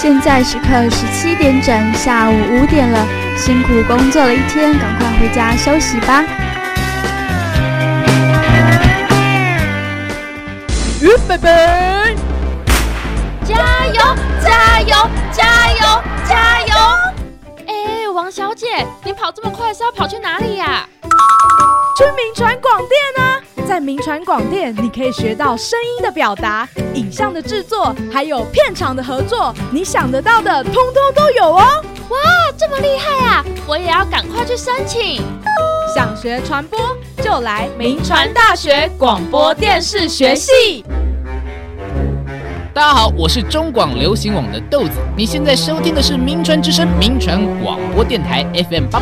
现在时刻17点整，下午5点了，辛苦工作了一天，赶快回家休息吧。 预备备， 加油加油加油加油！哎，王小姐，你跑这么快是要跑去哪里呀？ 去民传广电啊！在民传广电，你可以学到声音的表达、影像的制作，还有片场的合作，你想得到的通通都有哦！ 哇，这么厉害啊！我也要赶快去申请。 想学传播，就来民传大学广播电视学系。 大家好，我是中广流行网的豆子，你现在收听的是民传之声民传广播电台 FM